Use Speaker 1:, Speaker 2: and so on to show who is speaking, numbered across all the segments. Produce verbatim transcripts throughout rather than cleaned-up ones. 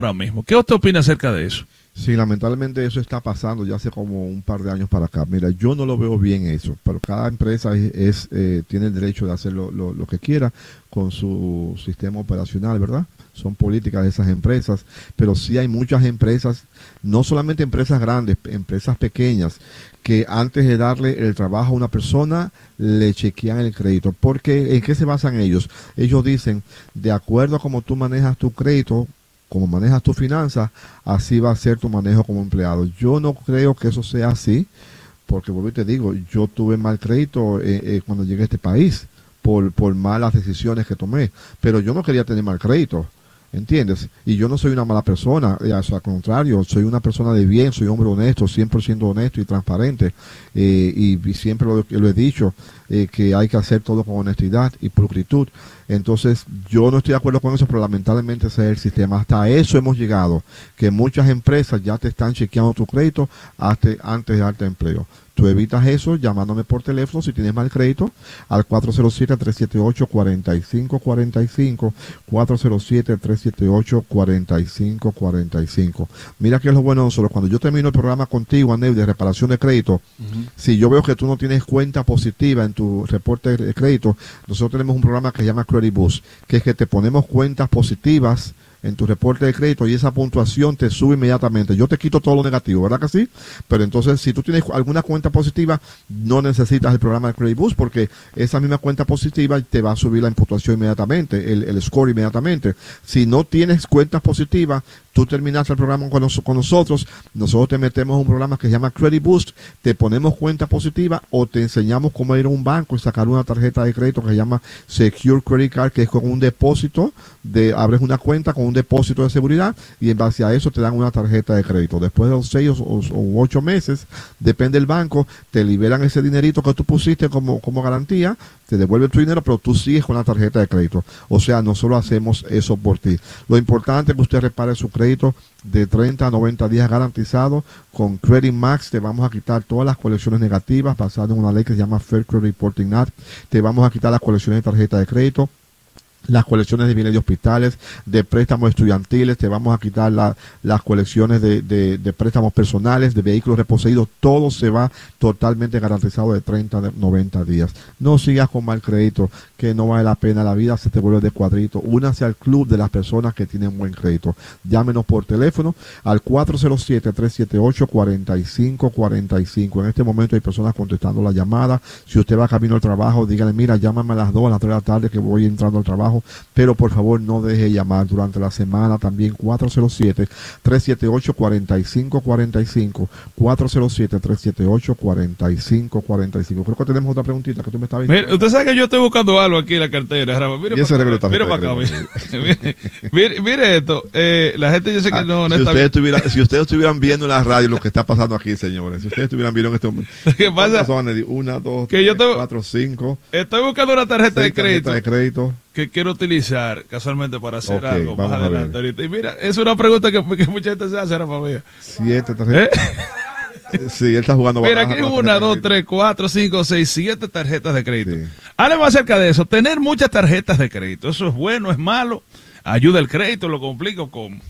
Speaker 1: ahora mismo. ¿Qué usted opina acerca de eso?
Speaker 2: Sí, lamentablemente eso está pasando ya hace como un par de años para acá. Mira, yo no lo veo bien eso, pero cada empresa es, es eh, tiene el derecho de hacer lo, lo, lo que quiera con su sistema operacional, ¿verdad? Son políticas de esas empresas, pero sí hay muchas empresas, no solamente empresas grandes, empresas pequeñas, que antes de darle el trabajo a una persona, le chequean el crédito. Porque, ¿en qué se basan ellos? Ellos dicen, de acuerdo a cómo tú manejas tu crédito, como manejas tus finanzas, así va a ser tu manejo como empleado. Yo no creo que eso sea así, porque vuelvo y te digo, yo tuve mal crédito eh, eh, cuando llegué a este país, por, por malas decisiones que tomé, pero yo no quería tener mal crédito, ¿entiendes? Y yo no soy una mala persona, eh, al contrario, soy una persona de bien, soy hombre honesto, cien por ciento honesto y transparente, eh, y, y siempre lo, lo he dicho, eh, que hay que hacer todo con honestidad y pulcritud. Entonces, yo no estoy de acuerdo con eso, pero lamentablemente ese es el sistema. Hasta eso hemos llegado, que muchas empresas ya te están chequeando tu crédito hasta, antes de darte empleo. Tú evitas eso llamándome por teléfono si tienes mal crédito al cuatro cero siete, tres siete ocho, cuatro cinco cuatro cinco, cuatro cero siete, tres siete ocho, cuatro cinco cuatro cinco. Mira que es lo bueno de nosotros. Cuando yo termino el programa contigo, Anel, de reparación de crédito, uh-huh. si yo veo que tú no tienes cuenta positiva en tu reporte de crédito, nosotros tenemos un programa que se llama Credit Boost, que es que te ponemos cuentas positivas en tu reporte de crédito y esa puntuación te sube inmediatamente. Yo te quito todo lo negativo, ¿verdad que sí? Pero entonces, si tú tienes alguna cuenta positiva, no necesitas el programa de Credit Boost, porque esa misma cuenta positiva te va a subir la puntuación inmediatamente, el, el score inmediatamente. Si no tienes cuentas positivas, tú terminaste el programa con, nos, con nosotros, nosotros te metemos un programa que se llama Credit Boost, te ponemos cuenta positiva o te enseñamos cómo ir a un banco y sacar una tarjeta de crédito que se llama Secure Credit Card, que es con un depósito, de abres una cuenta con un depósito de seguridad y en base a eso te dan una tarjeta de crédito. Después de los seis o, o, o ocho meses, depende del banco, te liberan ese dinerito que tú pusiste como, como garantía, te devuelven tu dinero, pero tú sigues con la tarjeta de crédito. O sea, nosotros hacemos eso por ti. Lo importante es que usted repare su crédito de treinta a noventa días garantizado. Con Credit Max te vamos a quitar todas las colecciones negativas basadas en una ley que se llama Fair Credit Reporting Act. Te vamos a quitar las colecciones de tarjeta de crédito, las colecciones de bienes de hospitales, de préstamos estudiantiles, te vamos a quitar la, las colecciones de, de, de préstamos personales, de vehículos reposeídos, todo se va totalmente garantizado de treinta a noventa días. No sigas con mal crédito, que no vale la pena, la vida se te vuelve de cuadrito. Únase al club de las personas que tienen buen crédito. Llámenos por teléfono al cuatro cero siete, tres siete ocho, cuatro cinco cuatro cinco. En este momento hay personas contestando la llamada. Si usted va camino al trabajo, dígale, mira, llámame a las dos, a las tres de la tarde que voy entrando al trabajo. Pero por favor no deje de llamar durante la semana también. Cuatro cero siete, tres siete ocho, cuatro cinco cuatro cinco, cuatro cero siete, tres siete ocho, cuatro cinco cuatro cinco. Creo que tenemos otra preguntita que tú me estabas diciendo.
Speaker 1: Mira, usted sabe que yo estoy buscando algo aquí en la cartera, Rafa. Mire para acá, mire para acá, mire, mire, mire esto, eh, la gente yo sé que ah, no, no
Speaker 2: si
Speaker 1: está
Speaker 2: ustedes estuviera, si ustedes estuvieran viendo en la radio lo que está pasando aquí, señores, si ustedes estuvieran viendo en este momento,
Speaker 1: ¿qué pasa?
Speaker 2: Son, una, dos,
Speaker 1: que
Speaker 2: tres,
Speaker 1: yo te,
Speaker 2: cuatro, cinco.
Speaker 1: Estoy buscando una tarjeta de crédito,
Speaker 2: de crédito
Speaker 1: que quiero utilizar casualmente para hacer okay, algo más adelante ahorita. Y mira, es una pregunta que, que mucha gente se hace, Rafa, mía.
Speaker 2: Siete tarjetas. ¿Eh? Sí, él está jugando.
Speaker 1: Mira, aquí una, dos, tres, cuatro, cinco, seis, siete tarjetas de crédito. Sí. Háblame acerca de eso. Tener muchas tarjetas de crédito, ¿eso es bueno, es malo? ¿Ayuda el crédito? ¿Lo complica o cómo?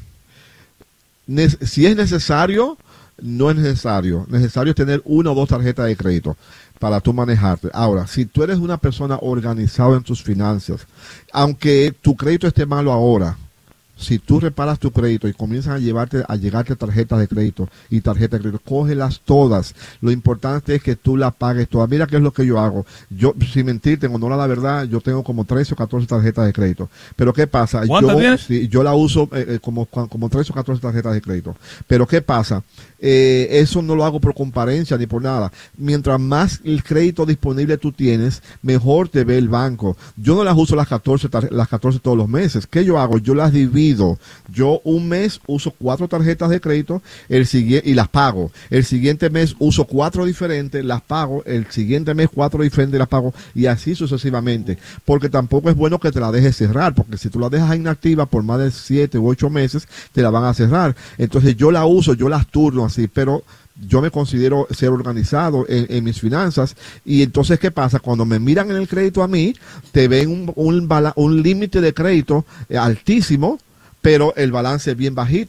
Speaker 2: Si es necesario, no es necesario. Necesario es tener una o dos tarjetas de crédito para tú manejarte. Ahora, si tú eres una persona organizada en tus finanzas, aunque tu crédito esté malo ahora, si tú reparas tu crédito y comienzan a llevarte a llegarte tarjetas de crédito y tarjetas de crédito, cógelas todas. Lo importante es que tú las pagues todas. Mira qué es lo que yo hago. Yo, sin mentirte, en honor a la verdad, yo tengo como trece o catorce tarjetas de crédito. Pero ¿qué pasa?
Speaker 1: ¿Cuántas
Speaker 2: yo,
Speaker 1: tienes?
Speaker 2: Sí, yo la uso eh, como, como trece o catorce tarjetas de crédito. Pero ¿qué pasa? Eh, eso no lo hago por comparencia ni por nada. Mientras más el crédito disponible tú tienes, mejor te ve el banco. Yo no las uso las catorce, las catorce todos los meses. ¿Qué yo hago? Yo las divido. Yo un mes uso cuatro tarjetas de crédito el siguiente y las pago. El siguiente mes uso cuatro diferentes, las pago. El siguiente mes cuatro diferentes, las pago. Y así sucesivamente. Porque tampoco es bueno que te la dejes cerrar. Porque si tú la dejas inactiva por más de siete u ocho meses, te la van a cerrar. Entonces yo la uso, yo las turno así. Pero yo me considero ser organizado en, en mis finanzas, y entonces ¿qué pasa? Cuando me miran en el crédito a mí, te ven un, un, un límite de crédito altísimo, pero el balance es bien bajito.